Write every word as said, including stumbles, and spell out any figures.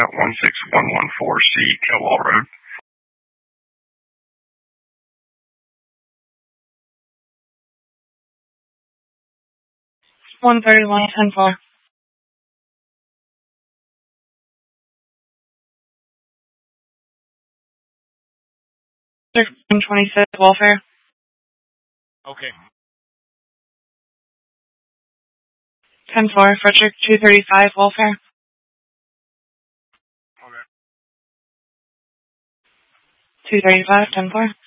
one six one one four C Kilwall Road. one thirty-one, ten four. one twenty-six, welfare. Okay. ten four, Frederick, two thirty-five, welfare. Okay. two thirty-five, ten four.